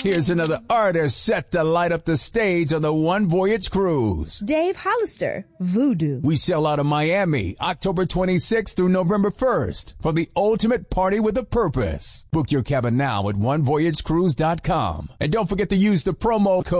Here's another artist set to light up the stage on the One Voyage Cruise. Dave Hollister, Voodoo. We sail out of Miami, October 26th through November 1st for the ultimate party with a purpose. Book your cabin now at onevoyagecruise.com. And don't forget to use the promo code